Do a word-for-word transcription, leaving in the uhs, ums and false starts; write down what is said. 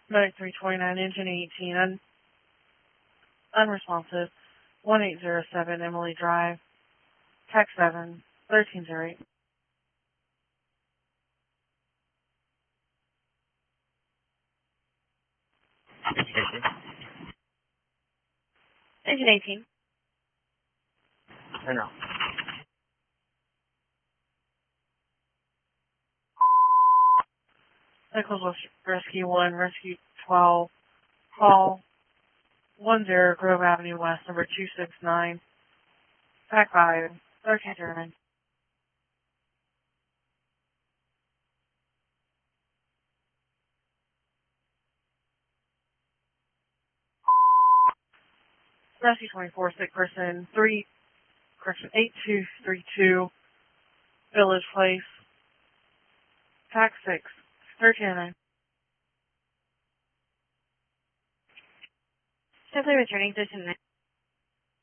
Medic three twenty-nine, engine eighteen, un unresponsive. one eight zero seven, Emily Drive. Tac seven, thirteen zero eight. eighteen. Engine eighteen. Turn off. Nichols Rescue one, Rescue twelve. Call one zero Grove Avenue West, number two six nine. Pack five, thirteen zero nine. Rescue twenty-four, sick person, three, correction, eight two three two, Village Place. Pack six, thirteen zero nine. Simply returning to